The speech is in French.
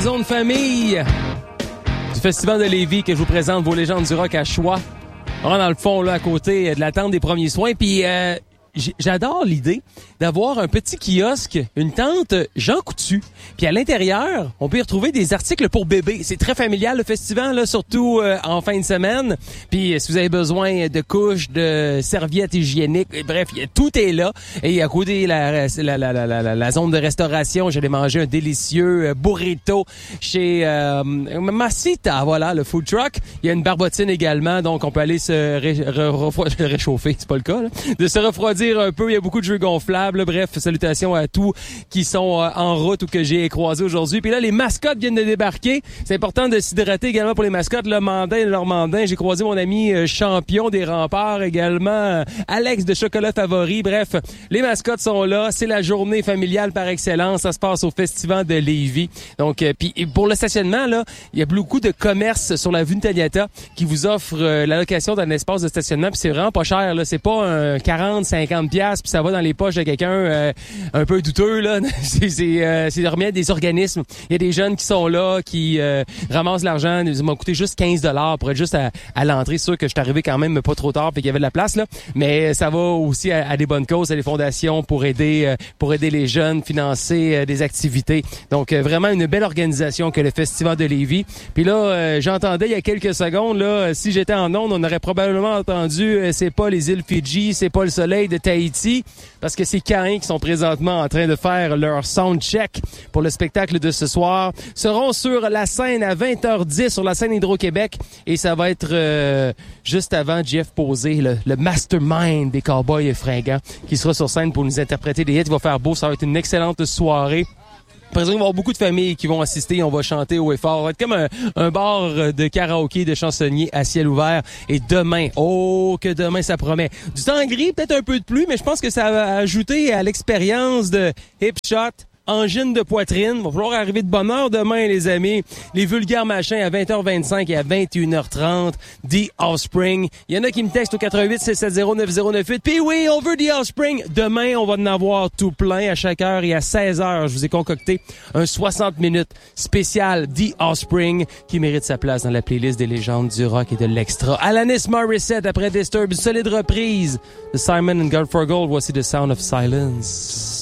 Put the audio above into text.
zone famille du Festival de Lévis que je vous présente, vos légendes du rock à choix. On est dans le fond, là, à côté de la tente des premiers soins. Puis j'adore l'idée d'avoir un petit kiosque, une tente Jean Coutu. Puis à l'intérieur, on peut y retrouver des articles pour bébés. C'est très familial, le festival, là, surtout en fin de semaine. Puis si vous avez besoin de couches, de serviettes hygiéniques, bref, tout est là. Et à côté la zone de restauration, j'allais manger un délicieux burrito chez Masita, voilà, le food truck. Il y a une barbotine également, donc on peut aller se réchauffer, c'est pas le cas, là, de se refroidir un peu. Il y a beaucoup de jeux gonflables. Bref, salutations à tous qui sont en route ou que j'ai croisés aujourd'hui. Puis là, les mascottes viennent de débarquer. C'est important de s'hydrater également pour les mascottes. Le Mandin et le Normandin. J'ai croisé mon ami champion des remparts également, Alex de Chocolat Favori. Bref, les mascottes sont là. C'est la journée familiale par excellence. Ça se passe au Festival de Lévis. Donc, puis pour le stationnement, là, il y a beaucoup de commerces sur la vue de Taniata qui vous offrent la location d'un espace de stationnement. Puis c'est vraiment pas cher, là. C'est pas un 40-50$, puis ça va dans les poches de quelqu'un un peu douteux, là. C'est remis des organismes. Il y a des jeunes qui sont là, qui ramassent l'argent. Ils m'ont coûté juste 15$ pour être juste à l'entrée. C'est sûr que je suis arrivé quand même pas trop tard, puis qu'il y avait de la place, là. Mais ça va aussi à des bonnes causes, à des fondations pour aider les jeunes, financer des activités. Donc vraiment une belle organisation que le Festival de Lévis. Puis là, j'entendais il y a quelques secondes, là, si j'étais en onde, on aurait probablement entendu c'est pas les îles Fidji, c'est pas le soleil de Tahiti, parce que c'est Caïn qui sont présentement en train de faire leur soundcheck pour le spectacle de ce soir. Seront sur la scène à 20h10 sur la scène Hydro-Québec et ça va être juste avant Jeff Posé, le mastermind des Cowboys fringants, qui sera sur scène pour nous interpréter des hits. Il va faire beau, ça va être une excellente soirée. Par exemple, il va y avoir beaucoup de familles qui vont assister. On va chanter haut et fort. Ça va être comme un bar de karaoké, de chansonniers à ciel ouvert. Et demain, oh, que demain, ça promet. Du temps gris, peut-être un peu de pluie, mais je pense que ça va ajouter à l'expérience de hip shot, angine de poitrine. Il va falloir arriver de bonne heure demain, les amis. Les vulgaires machins à 20h25 et à 21h30. The Offspring. Il y en a qui me textent au 88-670-9098. Puis oui, on veut The Offspring. Demain, on va en avoir tout plein à chaque heure et à 16h. Je vous ai concocté un 60 minutes spécial The Offspring qui mérite sa place dans la playlist des légendes du rock et de l'extra. Alanis Morissette après Disturbed. Solide reprise de Simon & Garfunkel. Voici The Sound of Silence.